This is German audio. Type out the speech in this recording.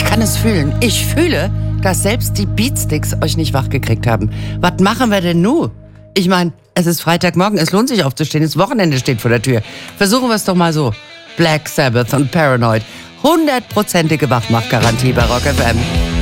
kann es fühlen. Ich fühle, dass selbst die Beatsticks euch nicht wachgekriegt haben. Was machen wir denn nun? Ich meine, es ist Freitagmorgen, es lohnt sich aufzustehen, das Wochenende steht vor der Tür. Versuchen wir es doch mal so. Black Sabbath und Paranoid. 100%ige Wachmachgarantie bei Rock FM.